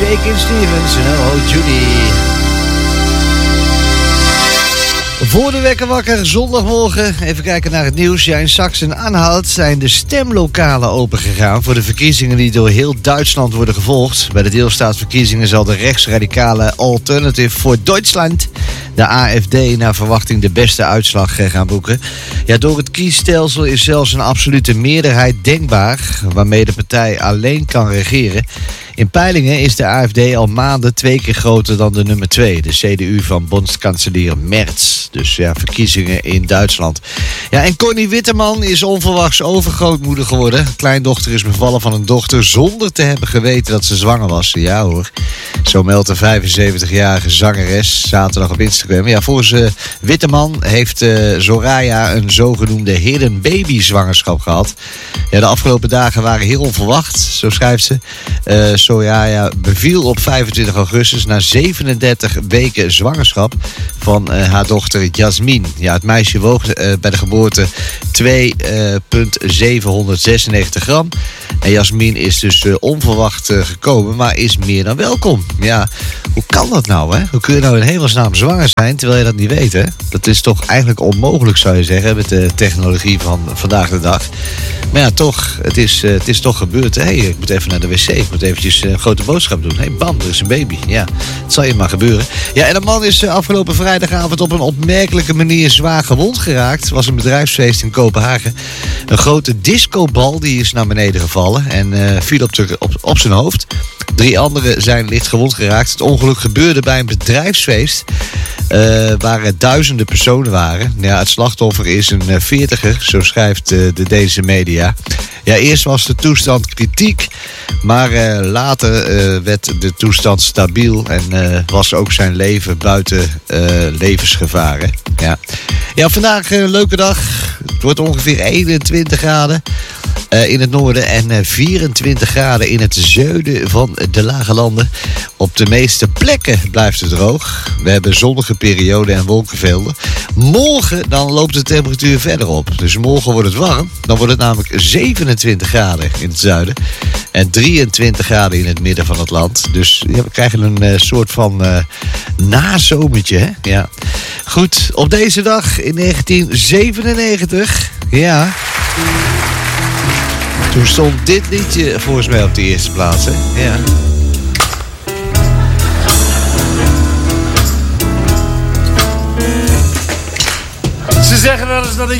Shakin' Stevens en oh Judy. Voor de wekker wakker, zondagmorgen. Even kijken naar het nieuws. Ja, in Sachsen-Anhalt zijn de stemlokalen opengegaan voor de verkiezingen die door heel Duitsland worden gevolgd. Bij de deelstaatsverkiezingen zal de rechtsradicale Alternative voor Duitsland, de AfD, naar verwachting de beste uitslag gaan boeken. Ja, door het kiesstelsel is zelfs een absolute meerderheid denkbaar, waarmee de partij alleen kan regeren. In peilingen is de AfD al maanden 2 keer groter dan de nummer 2, de CDU van bondskanselier Merz. Dus ja, verkiezingen in Duitsland. Ja, en Connie Witteman is onverwachts overgrootmoeder geworden. Kleindochter is bevallen van een dochter zonder te hebben geweten dat ze zwanger was. Ja hoor, zo meldt de 75-jarige zangeres zaterdag op Instagram. Ja, volgens Witteman heeft Soraya een zogenoemde hidden baby zwangerschap gehad. Ja, de afgelopen dagen waren heel onverwacht, zo schrijft ze. Soraya beviel op 25 augustus na 37 weken zwangerschap van haar dochter Jasmin. Ja, het meisje woog bij de geboorte 2,796 gram. En Jasmin is dus onverwacht gekomen, maar is meer dan welkom. Ja, hoe kan dat nou, hè? Hoe kun je nou in hemelsnaam zwanger zijn terwijl je dat niet weet, hè? Dat is toch eigenlijk onmogelijk, zou je zeggen, met de technologie van vandaag de dag. Maar ja, toch, het is toch gebeurd. Hé, ik moet even naar de wc, ik moet eventjes een grote boodschap doen. Hé, bam, er is een baby. Ja, het zal je maar gebeuren. Ja, en een man is afgelopen vrijdagavond op een opmerkelijke manier zwaar gewond geraakt. Het was een bedrijfsfeest in Kopenhagen. Een grote discobal die is naar beneden gevallen en viel op zijn hoofd. 3 anderen zijn licht gewond geraakt. Het ongeluk gebeurde bij een bedrijfsfeest waar er duizenden personen waren. Ja, het slachtoffer is een 40er, zo schrijft de Deense media. Ja, eerst was de toestand kritiek, maar later werd de toestand stabiel en was ook zijn leven buiten levensgevaren. Ja, vandaag een leuke dag. Het wordt ongeveer 21 graden. In het noorden en 24 graden in het zuiden van de lage landen. Op de meeste plekken blijft het droog. We hebben zonnige perioden en wolkenvelden. Morgen dan loopt de temperatuur verder op. Dus morgen wordt het warm. Dan wordt het namelijk 27 graden in het zuiden. En 23 graden in het midden van het land. Dus ja, we krijgen een soort van nazomertje. Hè? Ja. Goed, op deze dag in 1997. Ja. Toen stond dit liedje volgens mij op de eerste plaats, hè? Ja. Ze zeggen wel eens dat ik